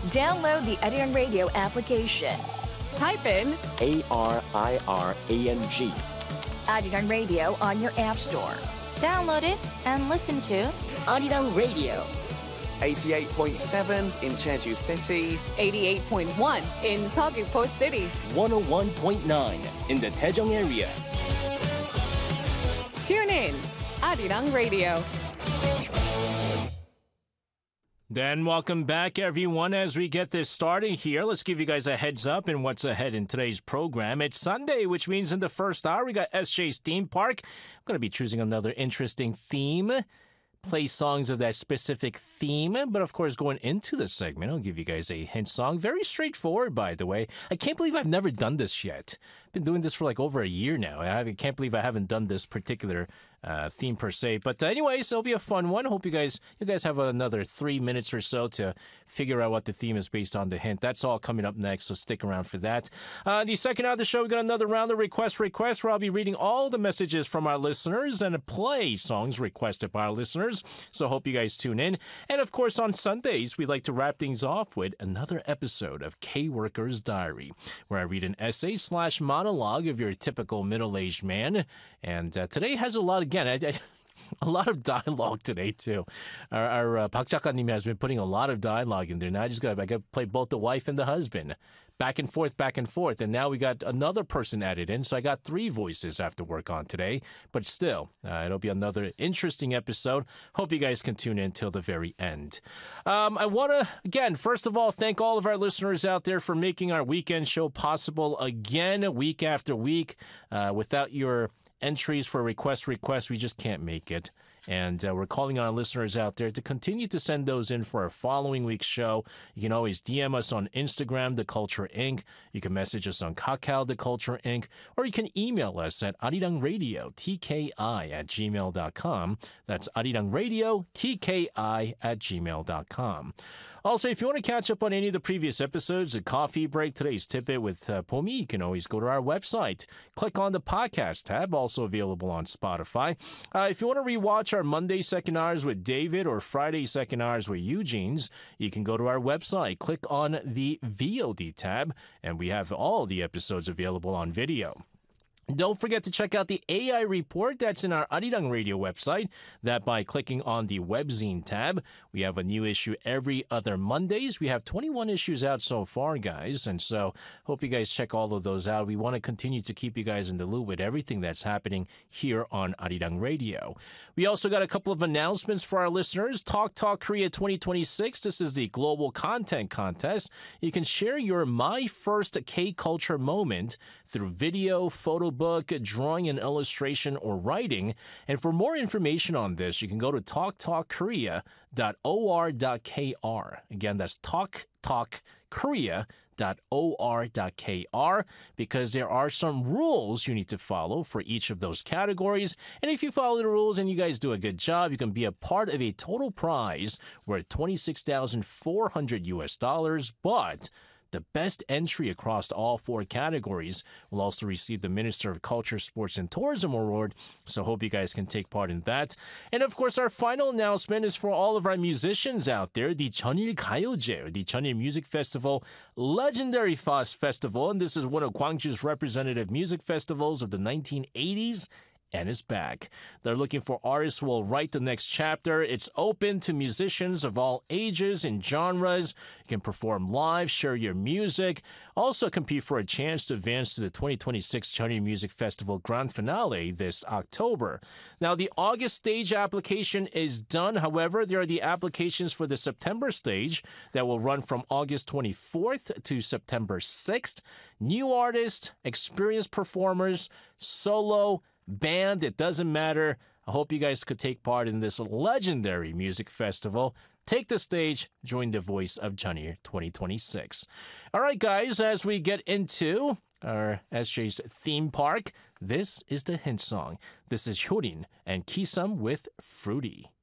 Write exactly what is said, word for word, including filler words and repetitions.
Download the Arirang Radio application. Type in A R I R A N G. Arirang Radio on your app store. Download it and listen to Arirang Radio. eighty-eight point seven in Jeju City. eighty-eight point one in Seogwipo City. one oh one point nine in the Daejeong area. Tune in, Arirang Radio. Then welcome back, everyone. As we get this started here, let's give you guys a heads up in what's ahead in today's program. It's Sunday, which means in the first hour, we got S J's Theme Park. I'm going to be choosing another interesting theme, play songs of that specific theme. But of course, going into the segment, I'll give you guys a hint song. Very straightforward, by the way. I can't believe I've never done this yet. I've been doing this for like over a year now. I can't believe I haven't done this particular uh, theme per se. But uh, anyways, it'll be a fun one. Hope you guys you guys have another three minutes or so to figure out what the theme is based on the hint. That's all coming up next, so stick around for that. Uh, the second hour of the show, we got another round of request requests where I'll be reading all the messages from our listeners and play songs requested by our listeners. So hope you guys tune in. And of course, on Sundays, we like to wrap things off with another episode of K-Worker's Diary, where I read an essay slash monologue of your typical middle-aged man. And uh, today has a lot, again, I, I, a lot of dialogue today, too. Our, our uh, Park 작가님 has been putting a lot of dialogue in there. Now I just got I got to play both the wife and the husband. Back and forth, back and forth. And now we got another person added in, so I got three voices I have to work on today. But still, uh, it'll be another interesting episode. Hope you guys can tune in till the very end. Um, I want to, again, first of all, thank all of our listeners out there for making our weekend show possible again, week after week. Uh, without your entries for request requests, we just can't make it. And uh, we're calling on our listeners out there to continue to send those in for our following week's show. You can always D M us on Instagram, The Culture Incorporated. You can message us on Kakao, The Culture Incorporated. Or you can email us at arirangradio, T K I at gmail dot com. That's arirangradio, T K I at gmail dot com. Also, if you want to catch up on any of the previous episodes, a coffee break, today's Tip-It with uh, Pomi, you can always go to our website. Click on the podcast tab, also available on Spotify. Uh, if you want to rewatch our Monday second hours with David or Friday second hours with Eugene's, you can go to our website. Click on the V O D tab, and we have all the episodes available on video. Don't forget to check out the A I report that's in our Arirang Radio website. That by clicking on the webzine tab. We have a new issue every other Mondays. We have twenty-one issues out so far, guys, and so hope you guys check all of those out. We want to continue to keep you guys in the loop with everything that's happening here on Arirang Radio. We also got a couple of announcements for our listeners. Talk Talk Korea twenty twenty-six. This is the global content contest. You can share your My First K-Culture moment through video, photo book, drawing and illustration, or writing. And for more information on this, you can go to talk talk korea dot o r dot k r. Again, that's talk talk korea dot o r dot k r, because there are some rules you need to follow for each of those categories. And if you follow the rules and you guys do a good job, you can be a part of a total prize worth twenty-six thousand four hundred U S dollars. But the best entry across all four categories will also receive the Minister of Culture, Sports, and Tourism Award, so hope you guys can take part in that. And of course, our final announcement is for all of our musicians out there, the Jeonil Gayeoje, or the Jeonil Music Festival, legendary fast festival, and this is one of Gwangju's representative music festivals of the nineteen eighties. And is back. They're looking for artists who will write the next chapter. It's open to musicians of all ages and genres. You can perform live, share your music, also compete for a chance to advance to the twenty twenty-six Jeonil Music Festival Grand Finale this October. Now, the August stage application is done. However, there are the applications for the September stage that will run from August twenty-fourth to September sixth. New artists, experienced performers, solo, band, it doesn't matter. I hope you guys could take part in this legendary music festival. Take the stage, join the voice of Jeonil twenty twenty-six. All right, guys, as we get into our S J's theme park, this is the hint song. This is Hyorin and Kisum with Fruity.